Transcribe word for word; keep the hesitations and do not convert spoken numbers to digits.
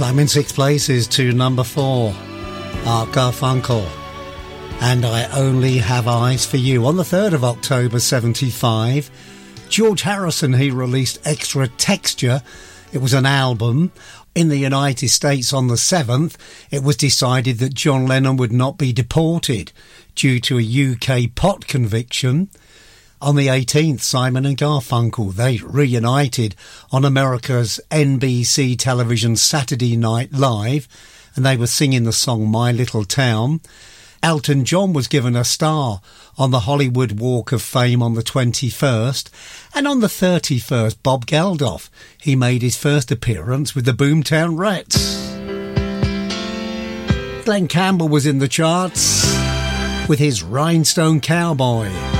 Climbing six places to number four, Art Garfunkel, and I Only Have Eyes for You. On the third of October seventy-five, George Harrison, he released Extra Texture. It was an album. In the United States on the seventh, it was decided that John Lennon would not be deported due to a U K pot conviction. On the eighteenth, Simon and Garfunkel, they reunited on America's N B C television Saturday Night Live, and they were singing the song My Little Town. Elton John was given a star on the Hollywood Walk of Fame on the twenty-first, and on the thirty-first, Bob Geldof, he made his first appearance with the Boomtown Rats. Glenn Campbell was in the charts with his Rhinestone Cowboy.